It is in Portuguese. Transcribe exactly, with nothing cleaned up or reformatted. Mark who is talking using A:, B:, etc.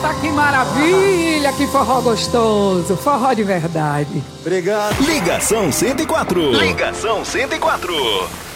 A: Eita, que maravilha, que forró gostoso, forró de verdade.
B: Obrigado.
C: Ligação cento e quatro. Ligação cento e quatro.